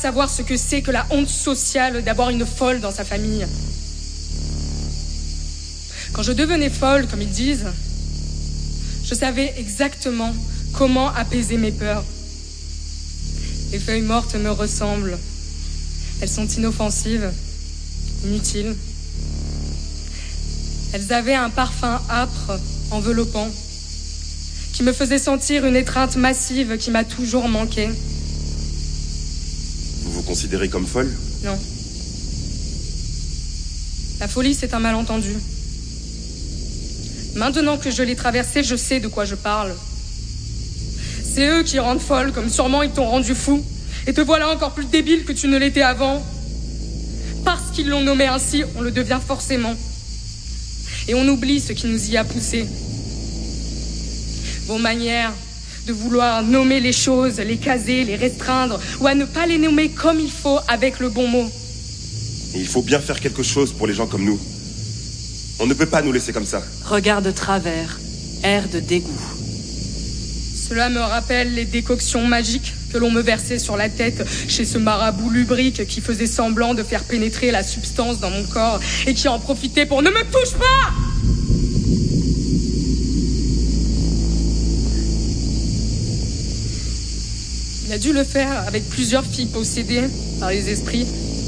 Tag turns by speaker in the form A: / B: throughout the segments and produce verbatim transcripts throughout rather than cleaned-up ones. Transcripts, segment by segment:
A: savoir ce que c'est que la honte sociale d'avoir une folle dans sa famille. Quand je devenais folle, comme ils disent, je savais exactement comment apaiser mes peurs. Les feuilles mortes me ressemblent. Elles sont inoffensives, inutiles. Elles avaient un parfum âpre, enveloppant, qui me faisait sentir une étreinte massive qui m'a toujours manqué.
B: Vous vous considérez comme folle ?
A: Non. La folie, c'est un malentendu. Maintenant que je l'ai traversée, je sais de quoi je parle. C'est eux qui rendent folle, comme sûrement ils t'ont rendu fou. Et te voilà encore plus débile que tu ne l'étais avant. Parce qu'ils l'ont nommé ainsi, on le devient forcément. Et on oublie ce qui nous y a poussés. Vos manières de vouloir nommer les choses, les caser, les restreindre, ou à ne pas les nommer comme il faut avec le bon mot.
B: Et il faut bien faire quelque chose pour les gens comme nous. On ne peut pas nous laisser comme ça.
C: Regard de travers, air de dégoût.
A: Cela me rappelle les décoctions magiques que l'on me versait sur la tête chez ce marabout lubrique qui faisait semblant de faire pénétrer la substance dans mon corps et qui en profitait pour « Ne me touche pas !» Il a dû le faire avec plusieurs filles possédées par les esprits.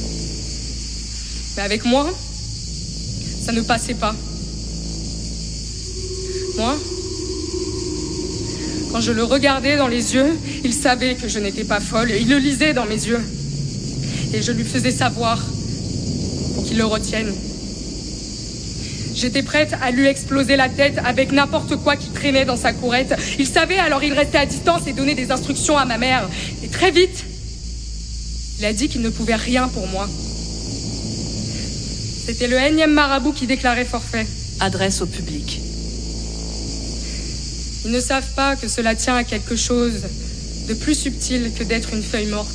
A: Mais avec moi, ça ne passait pas. Moi, quand je le regardais dans les yeux, il savait que je n'étais pas folle. Il le lisait dans mes yeux. Et je lui faisais savoir pour qu'il le retienne. J'étais prête à lui exploser la tête avec n'importe quoi qui traînait dans sa courette. Il savait, alors il restait à distance et donnait des instructions à ma mère. Et très vite, il a dit qu'il ne pouvait rien pour moi. C'était le énième marabout qui déclarait forfait.
C: Adresse au public.
A: Ils ne savent pas que cela tient à quelque chose de plus subtil que d'être une feuille morte.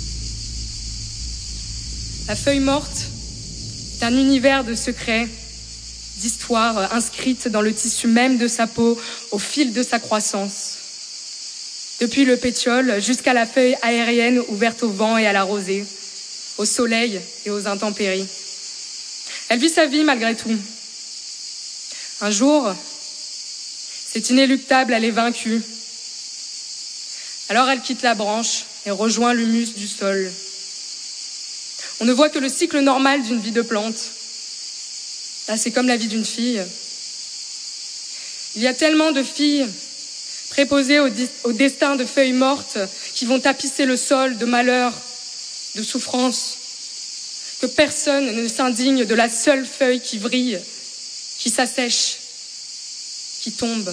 A: La feuille morte est un univers de secrets, d'histoires inscrites dans le tissu même de sa peau au fil de sa croissance. Depuis le pétiole jusqu'à la feuille aérienne ouverte au vent et à la rosée, au soleil et aux intempéries. Elle vit sa vie malgré tout. Un jour, c'est inéluctable, elle est vaincue. Alors elle quitte la branche et rejoint l'humus du sol. On ne voit que le cycle normal d'une vie de plante. Là, c'est comme la vie d'une fille. Il y a tellement de filles préposées au, au destin de feuilles mortes qui vont tapisser le sol de malheur, de souffrance, que personne ne s'indigne de la seule feuille qui vrille, qui s'assèche, qui tombe.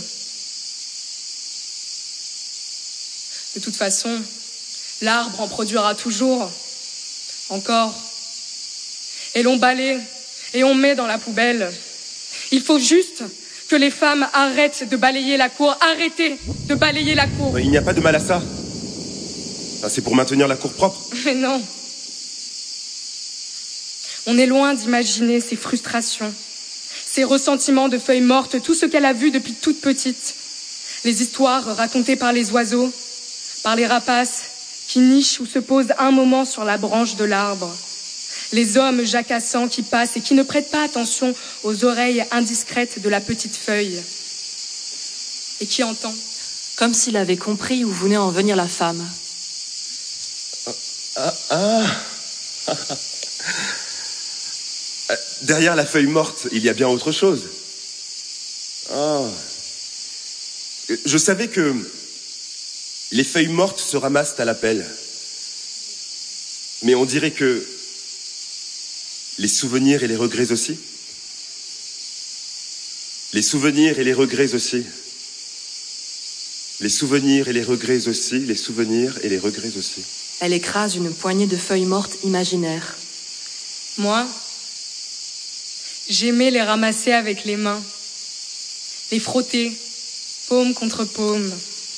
A: De toute façon, l'arbre en produira toujours, encore. Et l'on balaie et on met dans la poubelle. Il faut juste que les femmes arrêtent de balayer la cour. Arrêtez de balayer la cour.
B: Il n'y a pas de mal à ça. Enfin, c'est pour maintenir la cour propre.
A: Mais non. On est loin d'imaginer ses frustrations, ses ressentiments de feuilles mortes, tout ce qu'elle a vu depuis toute petite. Les histoires racontées par les oiseaux, par les rapaces qui nichent ou se posent un moment sur la branche de l'arbre. Les hommes jacassants qui passent et qui ne prêtent pas attention aux oreilles indiscrètes de la petite feuille. Et qui entend.
C: Comme s'il avait compris où venait en venir la femme.
B: Ah, ah, ah. Derrière la feuille morte, il y a bien autre chose. Ah. Je savais que les feuilles mortes se ramassent à la pelle. Mais on dirait que les souvenirs et les regrets aussi. Les souvenirs et les regrets aussi. Les souvenirs et les regrets aussi. Les souvenirs et les regrets aussi.
C: Elle écrase une poignée de feuilles mortes imaginaires.
A: Moi, j'aimais les ramasser avec les mains, les frotter, paume contre paume.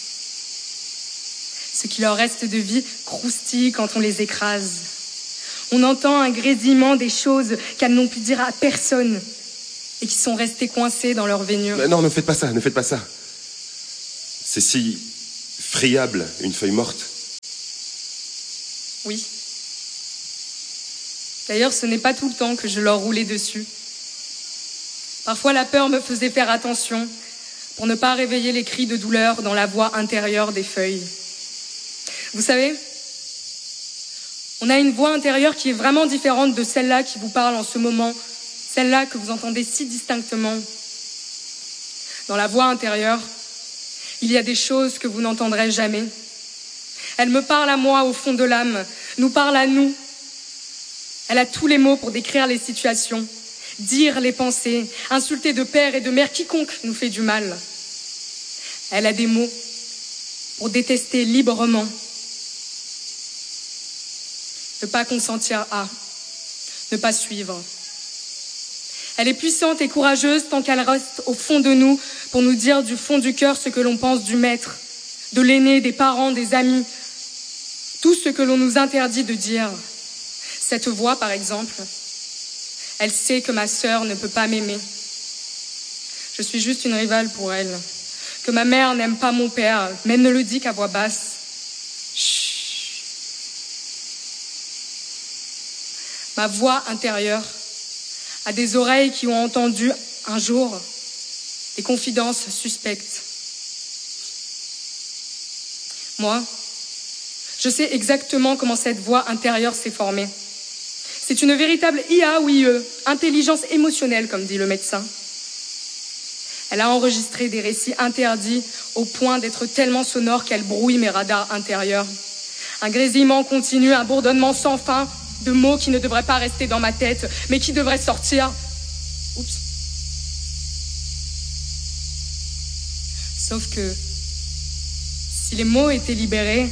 A: Ce qui leur reste de vie croustille quand on les écrase. On entend un grésillement des choses qu'elles n'ont pu dire à personne et qui sont restées coincées dans leur veinure.
B: Mais non, ne faites pas ça, ne faites pas ça. C'est si friable, une feuille morte.
A: Oui. D'ailleurs, ce n'est pas tout le temps que je leur roulais dessus. Parfois, la peur me faisait faire attention pour ne pas réveiller les cris de douleur dans la voix intérieure des feuilles. Vous savez, on a une voix intérieure qui est vraiment différente de celle-là qui vous parle en ce moment, celle-là que vous entendez si distinctement. Dans la voix intérieure, il y a des choses que vous n'entendrez jamais. Elle me parle à moi au fond de l'âme, nous parle à nous. Elle a tous les mots pour décrire les situations, dire les pensées, insulter de père et de mère quiconque nous fait du mal. Elle a des mots pour détester librement. Ne pas consentir à, ne pas suivre. Elle est puissante et courageuse tant qu'elle reste au fond de nous pour nous dire du fond du cœur ce que l'on pense du maître, de l'aîné, des parents, des amis, tout ce que l'on nous interdit de dire. Cette voix, par exemple, elle sait que ma sœur ne peut pas m'aimer. Je suis juste une rivale pour elle, que ma mère n'aime pas mon père, mais elle ne le dit qu'à voix basse. Chut. Ma voix intérieure a des oreilles qui ont entendu un jour des confidences suspectes. Moi, je sais exactement comment cette voix intérieure s'est formée. C'est une véritable I A ou I E, intelligence émotionnelle, comme dit le médecin. Elle a enregistré des récits interdits au point d'être tellement sonores qu'elle brouille mes radars intérieurs. Un grésillement continu, un bourdonnement sans fin de mots qui ne devraient pas rester dans ma tête, mais qui devraient sortir. Oups. Sauf que si les mots étaient libérés,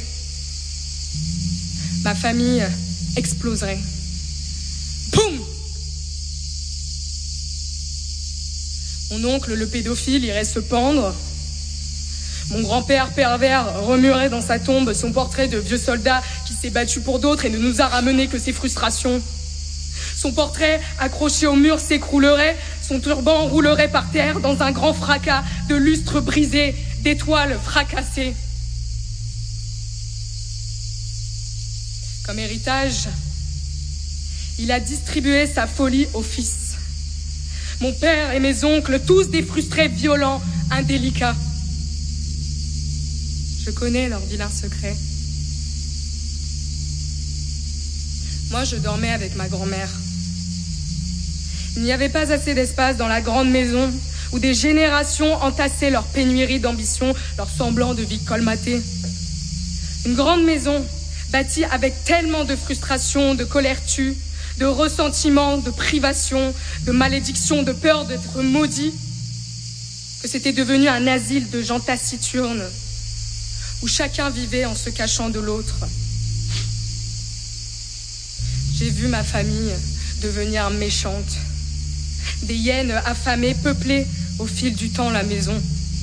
A: ma famille exploserait. Boum! Mon oncle, le pédophile, irait se pendre. Mon grand-père pervers remuerait dans sa tombe son portrait de vieux soldat qui s'est battu pour d'autres et ne nous a ramené que ses frustrations. Son portrait accroché au mur s'écroulerait, son turban roulerait par terre dans un grand fracas de lustres brisés, d'étoiles fracassées. Comme héritage, il a distribué sa folie aux fils. Mon père et mes oncles, tous des frustrés violents, indélicats. Je connais leurs vilains secrets. Moi, je dormais avec ma grand-mère. Il n'y avait pas assez d'espace dans la grande maison où des générations entassaient leur pénurie d'ambition, leur semblant de vie colmatée. Une grande maison bâtie avec tellement de frustration, de colère tue, de ressentiment, de privation, de malédiction, de peur d'être maudit, que c'était devenu un asile de gens taciturnes, où chacun vivait en se cachant de l'autre. J'ai vu ma famille devenir méchante. Des hyènes affamées peuplaient au fil du temps la maison.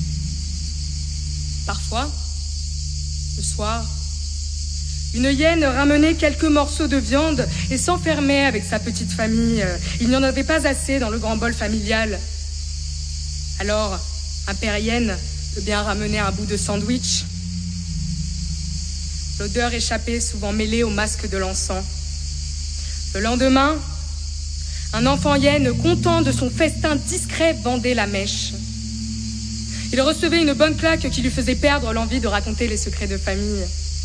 A: Parfois, le soir, une hyène ramenait quelques morceaux de viande et s'enfermait avec sa petite famille. Il n'y en avait pas assez dans le grand bol familial. Alors, un père hyène peut bien ramener un bout de sandwich. L'odeur échappait, souvent mêlée au masque de l'encens. Le lendemain, un enfant hyène, content de son festin discret, vendait la mèche. Il recevait une bonne claque qui lui faisait perdre l'envie de raconter les secrets de famille.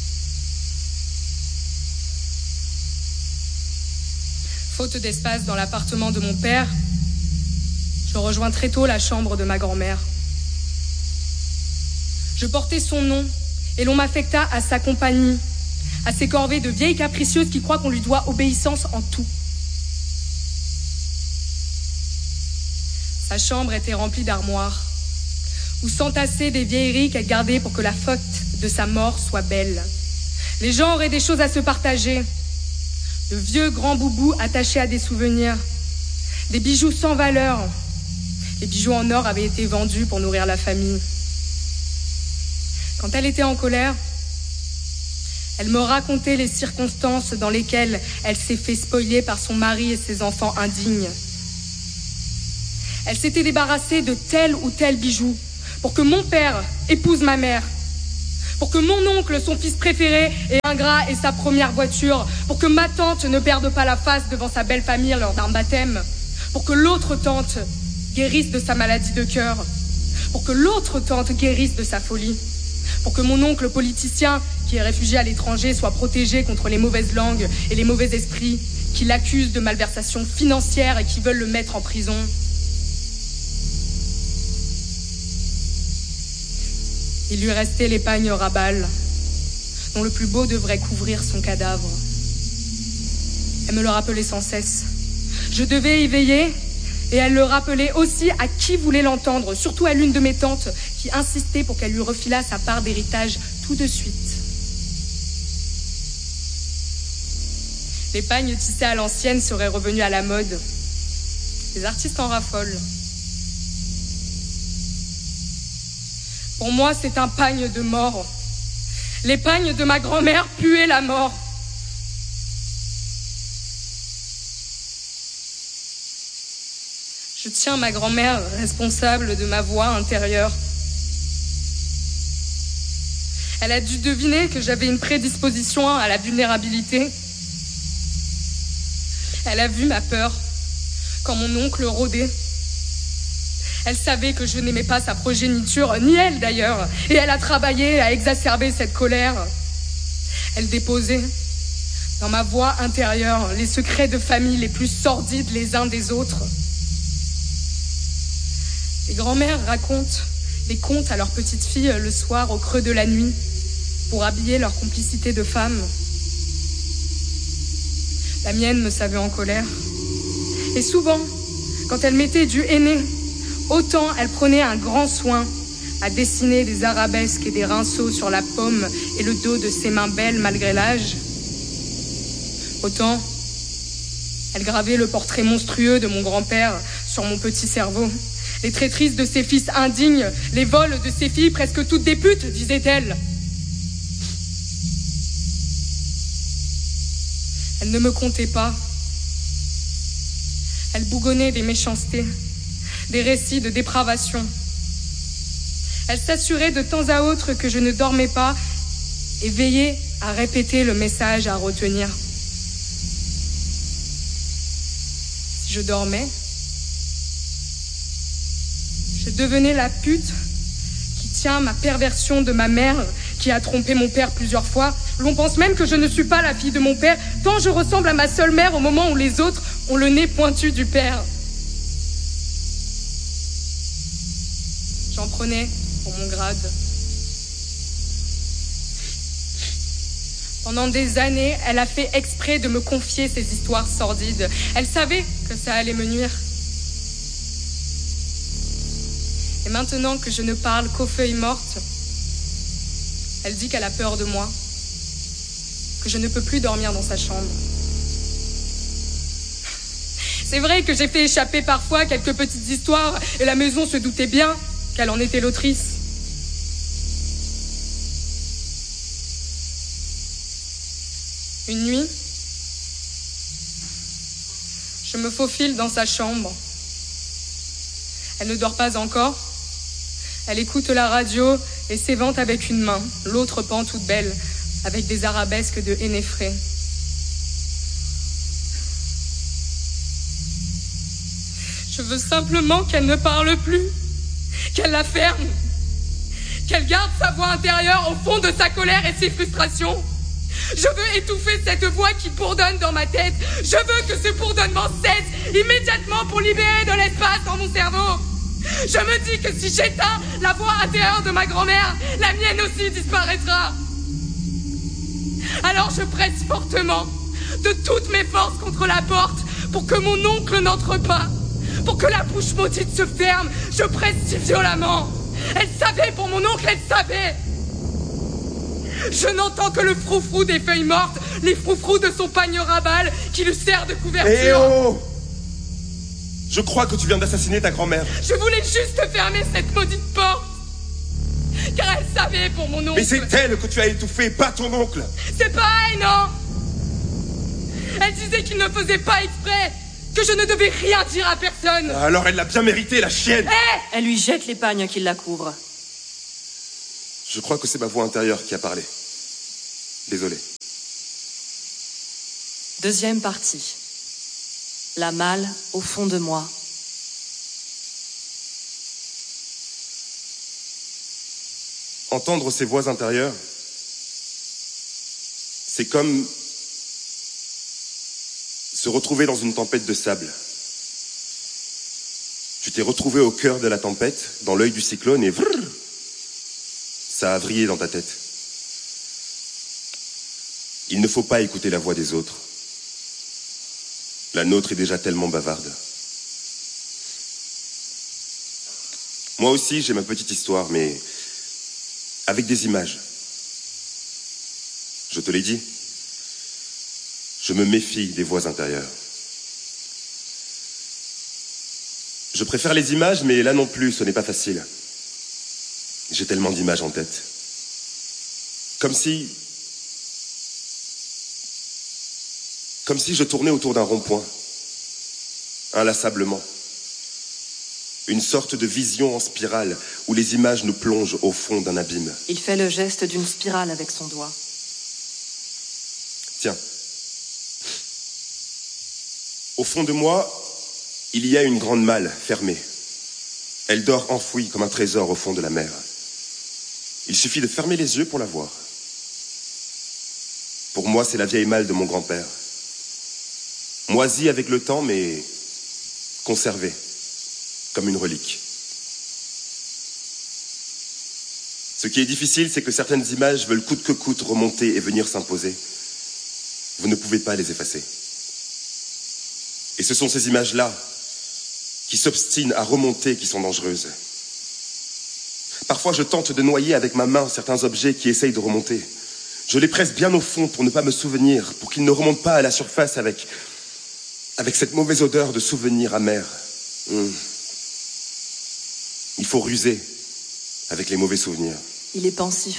A: Faute d'espace dans l'appartement de mon père, je rejoins très tôt la chambre de ma grand-mère. Je portais son nom et l'on m'affecta à sa compagnie, à ses corvées de vieilles capricieuses qui croient qu'on lui doit obéissance en tout. Sa chambre était remplie d'armoires, où s'entassaient des vieilleries qu'elle gardait pour que la faute de sa mort soit belle. Les gens auraient des choses à se partager. De vieux grands boubous attachés à des souvenirs, des bijoux sans valeur. Les bijoux en or avaient été vendus pour nourrir la famille. Quand elle était en colère, elle me racontait les circonstances dans lesquelles elle s'est fait spoiler par son mari et ses enfants indignes. Elle s'était débarrassée de tel ou tel bijou pour que mon père épouse ma mère, Pour que mon oncle, son fils préféré, ait ingrat et sa première voiture. Pour que ma tante ne perde pas la face devant sa belle famille lors d'un baptême. Pour que l'autre tante guérisse de sa maladie de cœur. Pour que l'autre tante guérisse de sa folie. Pour que mon oncle politicien, qui est réfugié à l'étranger, soit protégé contre les mauvaises langues et les mauvais esprits qui l'accusent de malversation financière et qui veulent le mettre en prison. Il lui restait l'épagne Rabal, dont le plus beau devrait couvrir son cadavre. Elle me le rappelait sans cesse. Je devais y veiller, et elle le rappelait aussi à qui voulait l'entendre, surtout à l'une de mes tantes, qui insistait pour qu'elle lui refilât sa part d'héritage tout de suite. L'épagne tissée à l'ancienne serait revenue à la mode. Les artistes en raffolent. Pour moi, c'est un pagne de mort. L'épagne de ma grand-mère puait la mort. Je tiens ma grand-mère responsable de ma voix intérieure. Elle a dû deviner que j'avais une prédisposition à la vulnérabilité. Elle a vu ma peur quand mon oncle rôdait. Elle savait que je n'aimais pas sa progéniture, ni elle d'ailleurs, et elle a travaillé à exacerber cette colère. Elle déposait dans ma voix intérieure les secrets de famille les plus sordides les uns des autres. Les grand-mères racontent des contes à leurs petites filles le soir au creux de la nuit pour habiller leur complicité de femmes. La mienne me savait en colère. Et souvent, quand elle mettait du henné, autant elle prenait un grand soin à dessiner des arabesques et des rinceaux sur la paume et le dos de ses mains belles malgré l'âge, autant elle gravait le portrait monstrueux de mon grand-père sur mon petit cerveau. Les traîtrises de ses fils indignes, les vols de ses filles presque toutes des putes, disait-elle. Elle ne me comptait pas. Elle bougonnait des méchancetés, des récits de dépravation. Elle s'assurait de temps à autre que je ne dormais pas et veillait à répéter le message à retenir. Si je dormais, je devenais la pute qui tient ma perversion de ma mère, qui a trompé mon père plusieurs fois. L'on pense même que je ne suis pas la fille de mon père, tant je ressemble à ma seule mère au moment où les autres ont le nez pointu du père. J'en prenais pour mon grade. Pendant des années, elle a fait exprès de me confier ces histoires sordides. Elle savait que ça allait me nuire. Et maintenant que je ne parle qu'aux feuilles mortes, elle dit qu'elle a peur de moi, que je ne peux plus dormir dans sa chambre. C'est vrai que j'ai fait échapper parfois quelques petites histoires et la maison se doutait bien qu'elle en était l'autrice. Une nuit, je me faufile dans sa chambre. Elle ne dort pas encore. Elle écoute la radio et s'évente avec une main, l'autre pend toute belle, avec des arabesques de henné frais. Je veux simplement qu'elle ne parle plus, qu'elle la ferme, qu'elle garde sa voix intérieure au fond de sa colère et ses frustrations. Je veux étouffer cette voix qui bourdonne dans ma tête. Je veux que ce bourdonnement cesse immédiatement pour libérer de l'espace dans mon cerveau. Je me dis que si j'éteins la voix intérieure de ma grand-mère, la mienne aussi disparaîtra. Alors je presse fortement, de toutes mes forces contre la porte, pour que mon oncle n'entre pas, pour que la bouche maudite se ferme. Je presse si violemment. Elle savait pour mon oncle, elle savait. Je n'entends que le froufrou des feuilles mortes, les froufrous de son pagne Rabal qui lui sert de couverture.
B: Eh oh! Je crois que tu viens d'assassiner ta grand-mère.
A: Je voulais juste fermer cette maudite porte, car elle savait pour mon oncle.
B: Mais c'est elle que tu as étouffée, pas ton oncle.
A: C'est pareil, non? Elle disait qu'il ne faisait pas exprès, que je ne devais rien dire à personne.
B: Alors elle l'a bien mérité, la chienne.
A: Hé!
C: Elle lui jette l'épagne qui la couvre.
B: Je crois que c'est ma voix intérieure qui a parlé. Désolé.
C: Deuxième partie. La malle au fond de moi.
B: Entendre ces voix intérieures, c'est comme se retrouver dans une tempête de sable. Tu t'es retrouvé au cœur de la tempête, dans l'œil du cyclone, et vrrr, ça a vrillé dans ta tête. Il ne faut pas écouter la voix des autres. La nôtre est déjà tellement bavarde. Moi aussi, j'ai ma petite histoire, mais avec des images. Je te l'ai dit, je me méfie des voix intérieures. Je préfère les images, mais là non plus, ce n'est pas facile. J'ai tellement d'images en tête. Comme si... Comme si je tournais autour d'un rond-point, inlassablement. Une sorte de vision en spirale où les images nous plongent au fond d'un abîme.
C: Il fait le geste d'une spirale avec son doigt.
B: Tiens. Au fond de moi, il y a une grande malle fermée. Elle dort enfouie comme un trésor au fond de la mer. Il suffit de fermer les yeux pour la voir. Pour moi, c'est la vieille malle de mon grand-père. Moisie avec le temps, mais conservée, comme une relique. Ce qui est difficile, c'est que certaines images veulent coûte que coûte remonter et venir s'imposer. Vous ne pouvez pas les effacer. Et ce sont ces images-là qui s'obstinent à remonter qui sont dangereuses. Parfois, je tente de noyer avec ma main certains objets qui essayent de remonter. Je les presse bien au fond pour ne pas me souvenir, pour qu'ils ne remontent pas à la surface avec... avec cette mauvaise odeur de souvenirs amers. Mmh. Il faut ruser avec les mauvais souvenirs.
C: Il est pensif.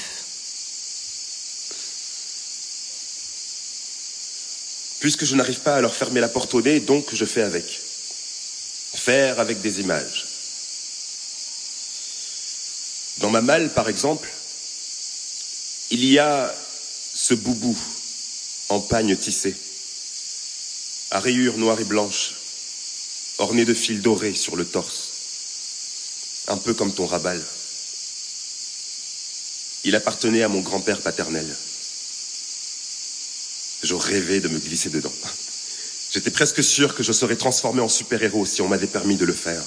B: Puisque je n'arrive pas à leur fermer la porte au nez, donc je fais avec. Faire avec des images. Dans ma malle, par exemple, il y a ce boubou en pagne tissée, à rayures noires et blanches, orné de fils dorés sur le torse, un peu comme ton rabal. Il appartenait à mon grand-père paternel. Je rêvais de me glisser dedans. J'étais presque sûr que je serais transformé en super-héros si on m'avait permis de le faire.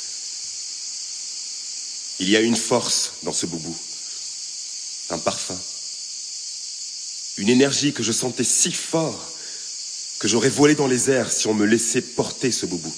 B: Il y a une force dans ce boubou, un parfum, une énergie que je sentais si fort que j'aurais volé dans les airs si on me laissait porter ce boubou.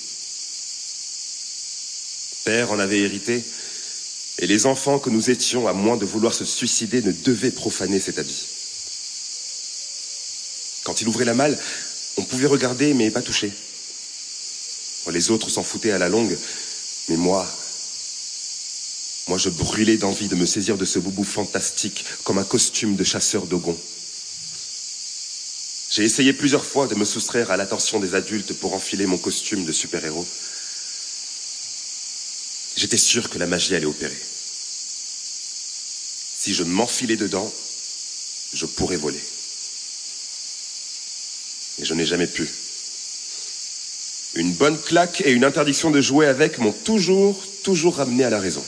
B: Père en avait hérité, et les enfants que nous étions, à moins de vouloir se suicider, ne devaient profaner cet habit. Quand il ouvrait la malle, on pouvait regarder mais pas toucher. Les autres s'en foutaient à la longue, mais moi, moi je brûlais d'envie de me saisir de ce boubou fantastique comme un costume de chasseur d'ogons. J'ai essayé plusieurs fois de me soustraire à l'attention des adultes pour enfiler mon costume de super-héros. J'étais sûr que la magie allait opérer. Si je m'enfilais dedans, je pourrais voler. Et je n'ai jamais pu. Une bonne claque et une interdiction de jouer avec m'ont toujours, toujours ramené à la raison.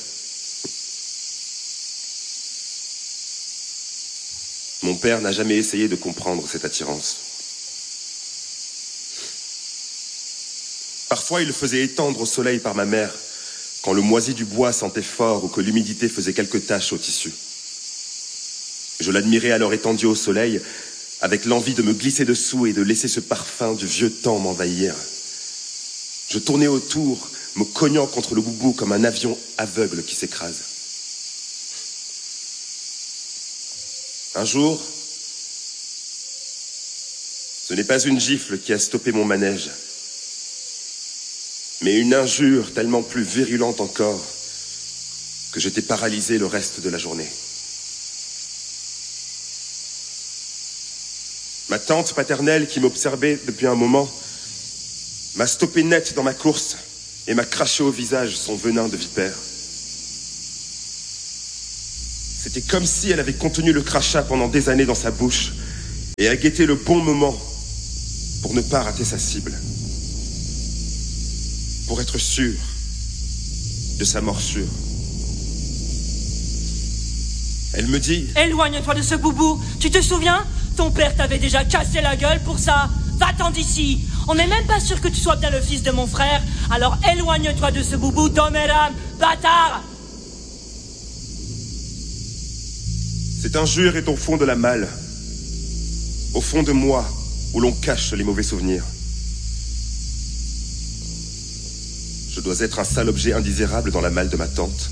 B: Mon père n'a jamais essayé de comprendre cette attirance. Parfois, il le faisait étendre au soleil par ma mère, quand le moisi du bois sentait fort ou que l'humidité faisait quelques taches au tissu. Je l'admirais alors étendu au soleil, avec l'envie de me glisser dessous et de laisser ce parfum du vieux temps m'envahir. Je tournais autour, me cognant contre le boubou comme un avion aveugle qui s'écrase. Un jour, ce n'est pas une gifle qui a stoppé mon manège, mais une injure tellement plus virulente encore que j'étais paralysé le reste de la journée. Ma tante paternelle, qui m'observait depuis un moment, m'a stoppé net dans ma course et m'a craché au visage son venin de vipère. C'était comme si elle avait contenu le crachat pendant des années dans sa bouche et a guetté le bon moment pour ne pas rater sa cible. Pour être sûre de sa morsure. Elle me dit...
D: Éloigne-toi de ce boubou. Tu te souviens? Ton père t'avait déjà cassé la gueule pour ça. Va-t'en d'ici. On n'est même pas sûr que tu sois bien le fils de mon frère. Alors éloigne-toi de ce boubou, Doméram, bâtard.
B: Cette injure est au fond de la malle. Au fond de moi, où l'on cache les mauvais souvenirs. Je dois être un sale objet indésirable dans la malle de ma tante.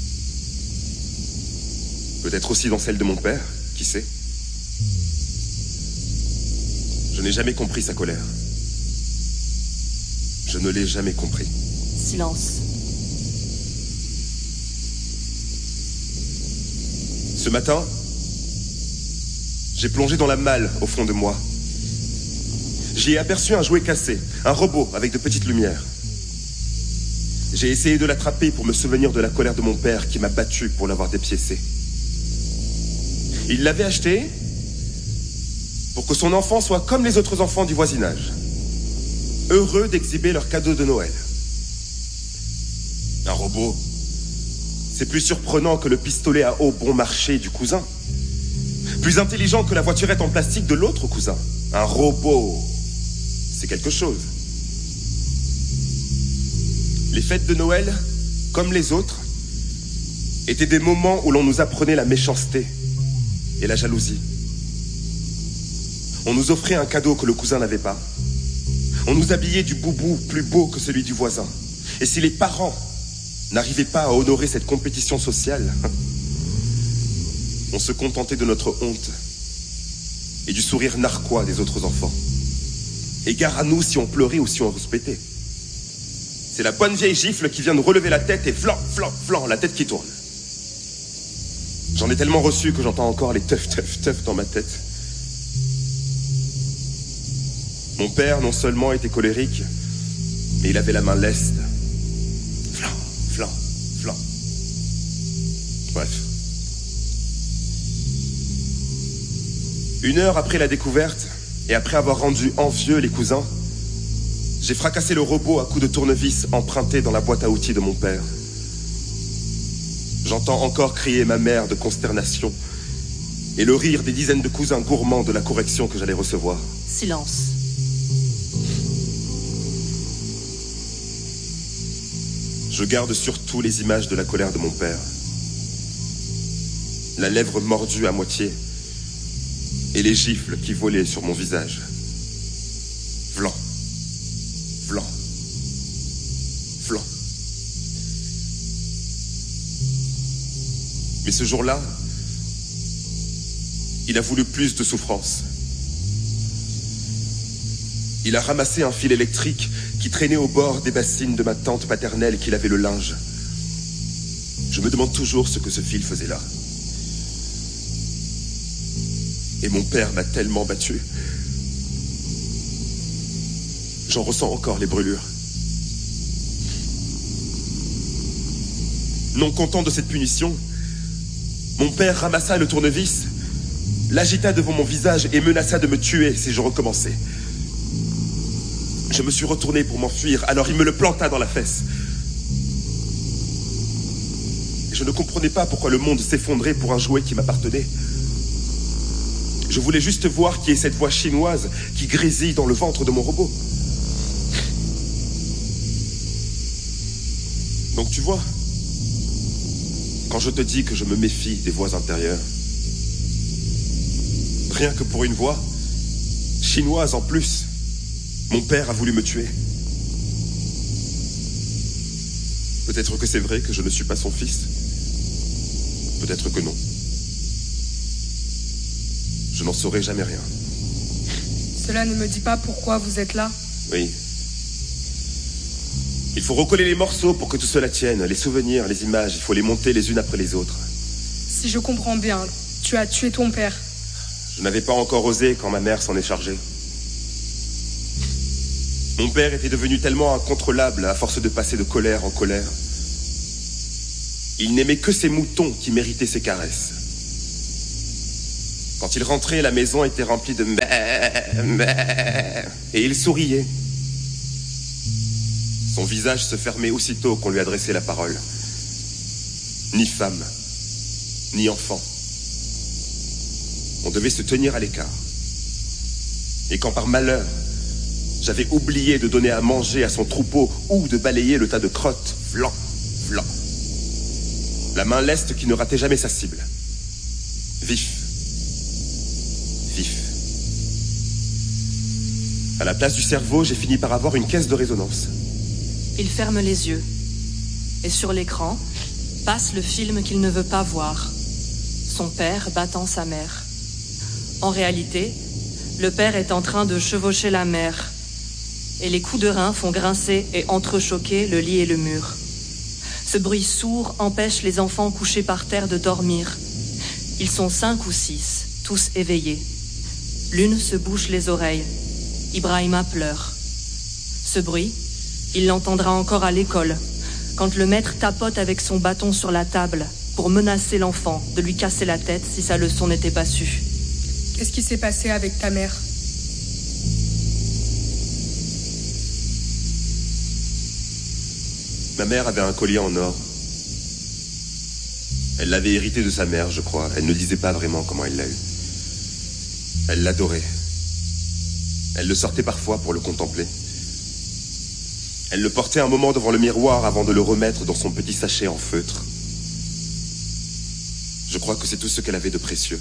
B: Peut-être aussi dans celle de mon père, qui sait. Je n'ai jamais compris sa colère. Je ne l'ai jamais compris.
C: Silence.
B: Ce matin, j'ai plongé dans la malle au fond de moi. J'y ai aperçu un jouet cassé, un robot avec de petites lumières. J'ai essayé de l'attraper pour me souvenir de la colère de mon père qui m'a battu pour l'avoir dépiécé. Il l'avait acheté pour que son enfant soit comme les autres enfants du voisinage, heureux d'exhiber leurs cadeaux de Noël. Un robot, c'est plus surprenant que le pistolet à eau bon marché du cousin. Plus intelligent que la voiturette en plastique de l'autre cousin. Un robot, c'est quelque chose. Les fêtes de Noël, comme les autres, étaient des moments où l'on nous apprenait la méchanceté et la jalousie. On nous offrait un cadeau que le cousin n'avait pas. On nous habillait du boubou plus beau que celui du voisin. Et si les parents n'arrivaient pas à honorer cette compétition sociale, on se contentait de notre honte et du sourire narquois des autres enfants. Et gare à nous si on pleurait ou si on rouspétait. C'est la bonne vieille gifle qui vient nous relever la tête et flan, flan, flan, la tête qui tourne. J'en ai tellement reçu que j'entends encore les teuf, teuf, teuf dans ma tête. Mon père, non seulement était colérique, mais il avait la main leste. Flan, flan, flan. Bref. Une heure après la découverte, et après avoir rendu envieux les cousins, j'ai fracassé le robot à coups de tournevis emprunté dans la boîte à outils de mon père. J'entends encore crier ma mère de consternation et le rire des dizaines de cousins gourmands de la correction que j'allais recevoir.
C: Silence.
B: Je garde surtout les images de la colère de mon père. La lèvre mordue à moitié et les gifles qui volaient sur mon visage. Vlan. Vlan. Vlan. Mais ce jour-là, il a voulu plus de souffrance. Il a ramassé un fil électrique qui traînait au bord des bassines de ma tante paternelle qui lavait le linge. Je me demande toujours ce que ce fil faisait là. Et mon père m'a tellement battu. J'en ressens encore les brûlures. Non content de cette punition, mon père ramassa le tournevis, l'agita devant mon visage et menaça de me tuer si je recommençais. Je me suis retourné pour m'enfuir, alors il me le planta dans la fesse. Et je ne comprenais pas pourquoi le monde s'effondrait pour un jouet qui m'appartenait. Je voulais juste voir qui est cette voix chinoise qui grésille dans le ventre de mon robot. Donc tu vois, quand je te dis que je me méfie des voix intérieures, rien que pour une voix, chinoise en plus, mon père a voulu me tuer. Peut-être que c'est vrai que je ne suis pas son fils. Peut-être que non. Je n'en saurai jamais rien.
A: Cela ne me dit pas pourquoi vous êtes là.
B: Oui. Il faut recoller les morceaux pour que tout cela tienne. Les souvenirs, les images, il faut les monter les unes après les autres.
A: Si je comprends bien, tu as tué ton père.
B: Je n'avais pas encore osé quand ma mère s'en est chargée. Mon père était devenu tellement incontrôlable à force de passer de colère en colère. Il n'aimait que ses moutons qui méritaient ses caresses. Quand il rentrait, la maison était remplie de mè, mè, et il souriait. Son visage se fermait aussitôt qu'on lui adressait la parole. Ni femme, ni enfant. On devait se tenir à l'écart. Et quand par malheur, j'avais oublié de donner à manger à son troupeau ou de balayer le tas de crottes, flan, flan. La main leste qui ne ratait jamais sa cible. Vif. Vif. À la place du cerveau, j'ai fini par avoir une caisse de résonance.
C: Il ferme les yeux. Et sur l'écran, passe le film qu'il ne veut pas voir. Son père battant sa mère. En réalité, le père est en train de chevaucher la mère. Et les coups de rein font grincer et entrechoquer le lit et le mur. Ce bruit sourd empêche les enfants couchés par terre de dormir. Ils sont cinq ou six, tous éveillés. L'une se bouche les oreilles. Ibrahima pleure. Ce bruit, il l'entendra encore à l'école, quand le maître tapote avec son bâton sur la table pour menacer l'enfant de lui casser la tête si sa leçon n'était pas sue.
A: Qu'est-ce qui s'est passé avec ta mère?
B: Ma mère avait un collier en or. Elle l'avait hérité de sa mère, je crois. Elle ne disait pas vraiment comment elle l'a eu. Elle l'adorait. Elle le sortait parfois pour le contempler. Elle le portait un moment devant le miroir avant de le remettre dans son petit sachet en feutre. Je crois que c'est tout ce qu'elle avait de précieux.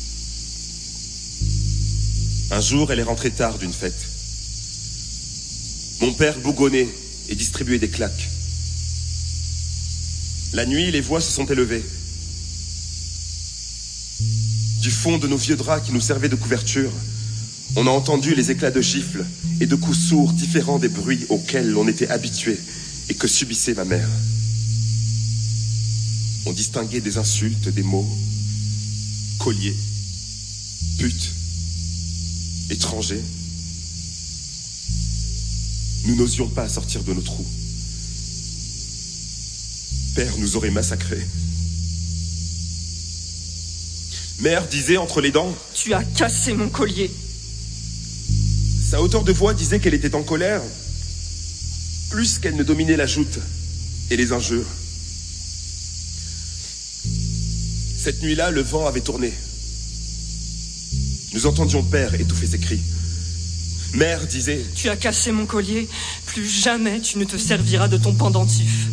B: Un jour, elle est rentrée tard d'une fête. Mon père bougonnait et distribuait des claques. La nuit, les voix se sont élevées. Du fond de nos vieux draps qui nous servaient de couverture, on a entendu les éclats de gifles et de coups sourds différents des bruits auxquels l'on était habitué et que subissait ma mère. On distinguait des insultes, des mots, collier, pute, étranger. Nous n'osions pas sortir de nos trous. Père nous aurait massacrés. Mère disait entre les dents:
D: Tu as cassé mon collier.
B: Sa hauteur de voix disait qu'elle était en colère, plus qu'elle ne dominait la joute et les injures. Cette nuit-là, le vent avait tourné. Nous entendions Père étouffer ses cris. Mère disait:
D: Tu as cassé mon collier, plus jamais tu ne te serviras de ton pendentif.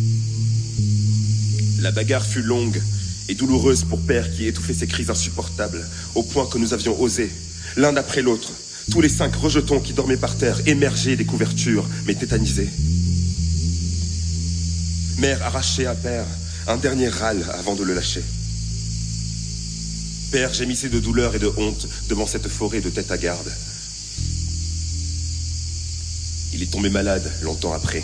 B: La bagarre fut longue et douloureuse pour Père qui étouffait ses cris insupportables, au point que nous avions osé, l'un après l'autre, tous les cinq rejetons qui dormaient par terre, émerger des couvertures, mais tétanisés. Mère arrachait à Père un dernier râle avant de le lâcher. Père gémissait de douleur et de honte devant cette forêt de tête à garde. Il est tombé malade longtemps après.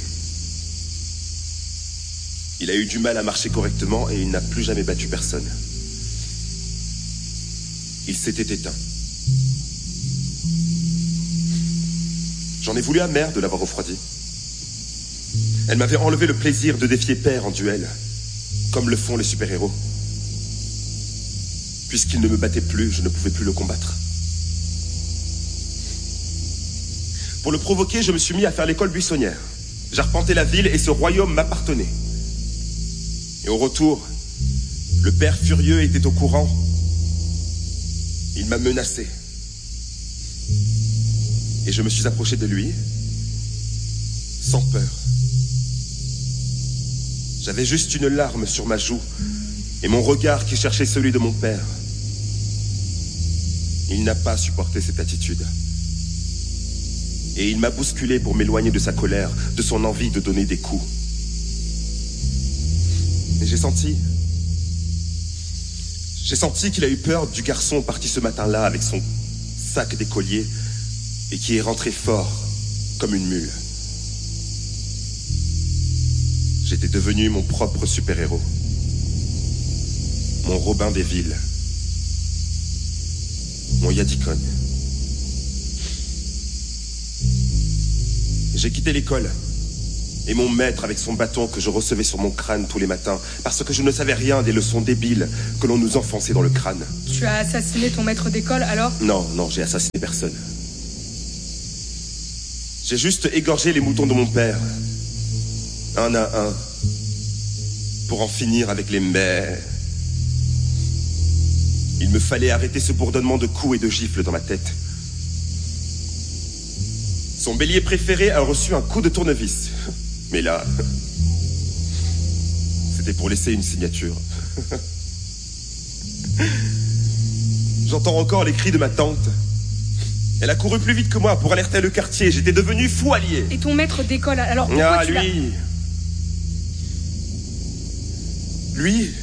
B: Il a eu du mal à marcher correctement et il n'a plus jamais battu personne. Il s'était éteint. J'en ai voulu à Mère de l'avoir refroidi. Elle m'avait enlevé le plaisir de défier Père en duel, comme le font les super-héros. Puisqu'il ne me battait plus, je ne pouvais plus le combattre. Pour le provoquer, je me suis mis à faire l'école buissonnière. J'arpentais la ville et ce royaume m'appartenait. Et au retour, le père furieux était au courant. Il m'a menacé. Et je me suis approché de lui, sans peur. J'avais juste une larme sur ma joue et mon regard qui cherchait celui de mon père. Il n'a pas supporté cette attitude. Et il m'a bousculé pour m'éloigner de sa colère, de son envie de donner des coups. Et j'ai senti... J'ai senti qu'il a eu peur du garçon parti ce matin-là avec son sac d'écolier et qui est rentré fort, comme une mule. J'étais devenu mon propre super-héros. Mon Robin des villes. Mon Yadikon. J'ai quitté l'école Et mon maître avec son bâton que je recevais sur mon crâne tous les matins, parce que je ne savais rien des leçons débiles que l'on nous enfonçait dans le crâne.
A: Tu as assassiné ton maître d'école, alors?
B: Non, non, j'ai assassiné personne. J'ai juste égorgé les moutons de mon père, un à un, pour en finir avec les mères. Il me fallait arrêter ce bourdonnement de coups et de gifles dans ma tête. Son bélier préféré a reçu un coup de tournevis. Mais là, c'était pour laisser une signature. J'entends encore les cris de ma tante. Elle a couru plus vite que moi pour alerter le quartier. J'étais devenu fou allié.
A: Et ton maître d'école, alors pourquoi
B: Ah,
A: tu l'as...
B: lui... Lui...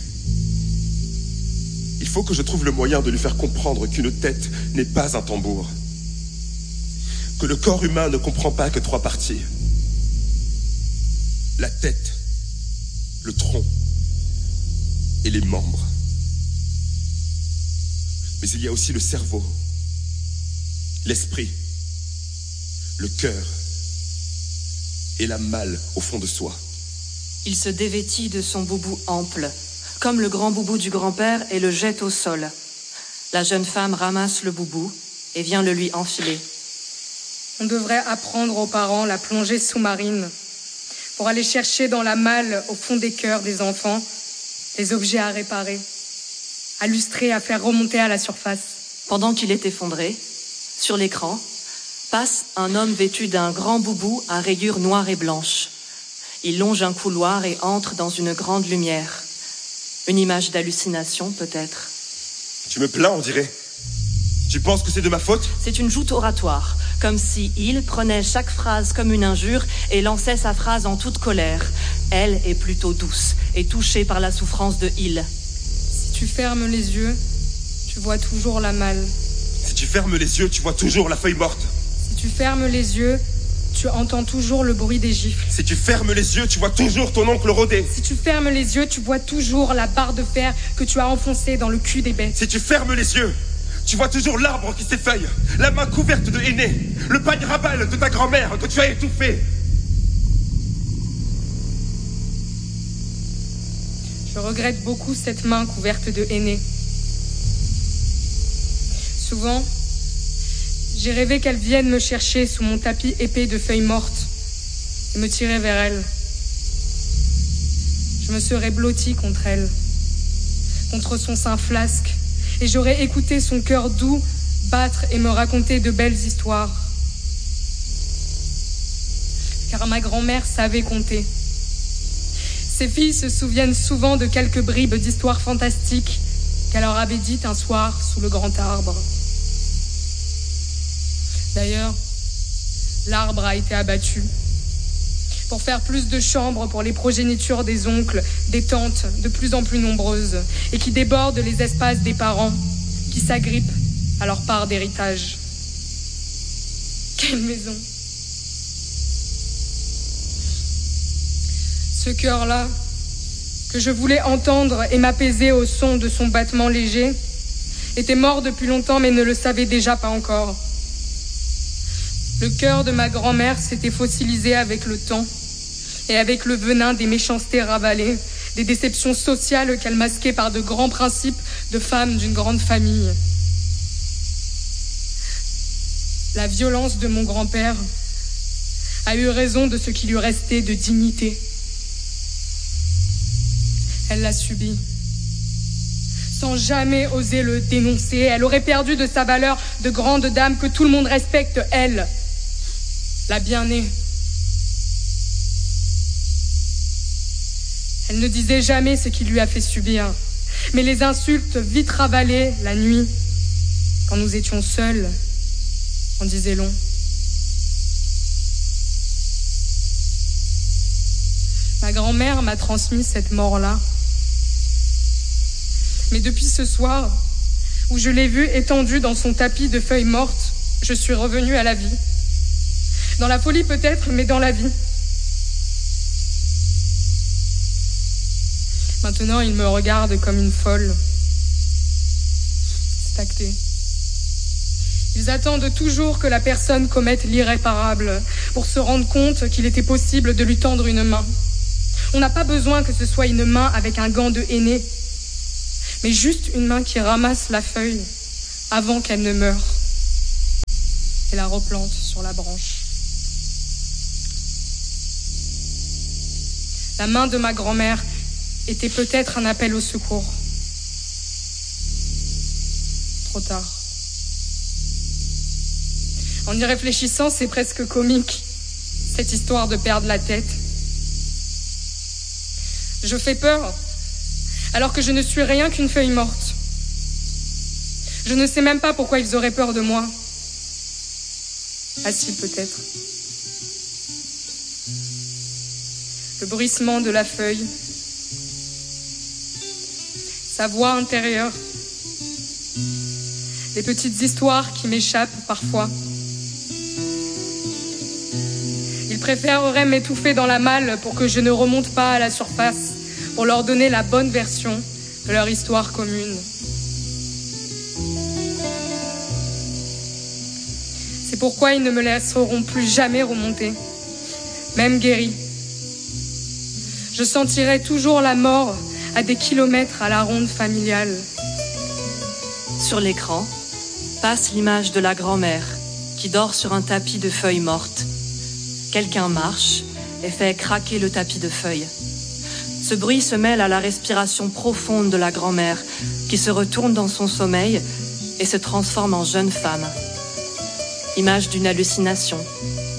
B: Il faut que je trouve le moyen de lui faire comprendre qu'une tête n'est pas un tambour. Que le corps humain ne comprend pas que trois parties. La tête, le tronc et les membres. Mais il y a aussi le cerveau, l'esprit, le cœur et la malle au fond de soi.
C: Il se dévêtit de son boubou ample, comme le grand boubou du grand-père, et le jette au sol. La jeune femme ramasse le boubou et vient le lui enfiler.
A: On devrait apprendre aux parents la plongée sous-marine pour aller chercher dans la malle, au fond des cœurs des enfants, les objets à réparer, à lustrer, à faire remonter à la surface.
C: Pendant qu'il est effondré, sur l'écran, passe un homme vêtu d'un grand boubou à rayures noires et blanches. Il longe un couloir et entre dans une grande lumière. Une image d'hallucination, peut-être.
B: Tu me plains, on dirait. Tu penses que c'est de ma faute?
C: C'est une joute oratoire, comme si il prenait chaque phrase comme une injure et lançait sa phrase en toute colère. Elle est plutôt douce et touchée par la souffrance de il.
A: Si tu fermes les yeux, tu vois toujours la malle.
B: Si tu fermes les yeux, tu vois toujours la feuille morte.
A: Si tu fermes les yeux, tu entends toujours le bruit des gifles.
B: Si tu fermes les yeux, tu vois toujours ton oncle rôder.
A: Si tu fermes les yeux, tu vois toujours la barre de fer que tu as enfoncée dans le cul des bêtes.
B: Si tu fermes les yeux, tu vois toujours l'arbre qui s'effeuille, la main couverte de henné, le pagne rabal de ta grand-mère que tu as étouffé.
A: Je regrette beaucoup cette main couverte de henné. Souvent, j'ai rêvé qu'elle vienne me chercher sous mon tapis épais de feuilles mortes et me tirer vers elle. Je me serais blottie contre elle, contre son sein flasque, et j'aurais écouté son cœur doux battre et me raconter de belles histoires. Car ma grand-mère savait compter. Ses filles se souviennent souvent de quelques bribes d'histoires fantastiques qu'elle leur avait dites un soir sous le grand arbre. D'ailleurs, l'arbre a été abattu pour faire plus de chambres pour les progénitures des oncles, des tantes de plus en plus nombreuses et qui débordent les espaces des parents qui s'agrippent à leur part d'héritage. Quelle maison! Ce cœur-là, que je voulais entendre et m'apaiser au son de son battement léger, était mort depuis longtemps mais ne le savait déjà pas encore. Le cœur de ma grand-mère s'était fossilisé avec le temps et avec le venin des méchancetés ravalées, des déceptions sociales qu'elle masquait par de grands principes de femme d'une grande famille. La violence de mon grand-père a eu raison de ce qui lui restait de dignité. Elle l'a subi. Sans jamais oser le dénoncer, elle aurait perdu de sa valeur de grande dame que tout le monde respecte, elle, la bien-née. Elle ne disait jamais ce qui lui a fait subir, mais les insultes vite ravalées la nuit, quand nous étions seuls, en disaient long. Ma grand-mère m'a transmis cette mort-là. Mais depuis ce soir, où je l'ai vue étendue dans son tapis de feuilles mortes, je suis revenue à la vie. Dans la folie peut-être, mais dans la vie. Maintenant, il me regarde comme une folle. C'est acté. Ils attendent toujours que la personne commette l'irréparable pour se rendre compte qu'il était possible de lui tendre une main. On n'a pas besoin que ce soit une main avec un gant de henné, mais juste une main qui ramasse la feuille avant qu'elle ne meure et la replante sur la branche. La main de ma grand-mère était peut-être un appel au secours. Trop tard. En y réfléchissant, c'est presque comique, cette histoire de perdre la tête. Je fais peur, alors que je ne suis rien qu'une feuille morte. Je ne sais même pas pourquoi ils auraient peur de moi. Ah si, peut-être. Le bruissement de la feuille, sa voix intérieure, les petites histoires qui m'échappent parfois. Ils préféreraient m'étouffer dans la malle pour que je ne remonte pas à la surface, pour leur donner la bonne version de leur histoire commune. C'est pourquoi ils ne me laisseront plus jamais remonter, même guéri. Je sentirai toujours la mort à des kilomètres à la ronde familiale.
C: Sur l'écran, passe l'image de la grand-mère qui dort sur un tapis de feuilles mortes. Quelqu'un marche et fait craquer le tapis de feuilles. Ce bruit se mêle à la respiration profonde de la grand-mère qui se retourne dans son sommeil et se transforme en jeune femme. Image d'une hallucination,